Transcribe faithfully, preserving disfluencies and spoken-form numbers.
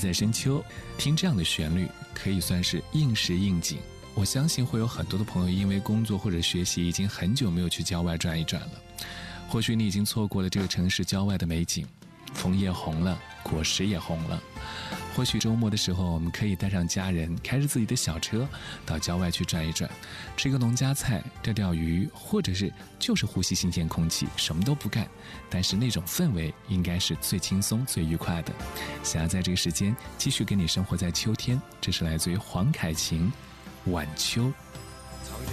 在深秋，听这样的旋律可以算是应时应景。我相信会有很多的朋友因为工作或者学习已经很久没有去郊外转一转了，或许你已经错过了这个城市郊外的美景，枫叶红了，果实也红了。或许周末的时候，我们可以带上家人，开着自己的小车到郊外去转一转，吃个农家菜，钓钓鱼，或者是就是呼吸新鲜空气，什么都不干，但是那种氛围应该是最轻松最愉快的。想要在这个时间继续跟你生活在秋天，这是来自于黄凯芹《晚秋》。 曾经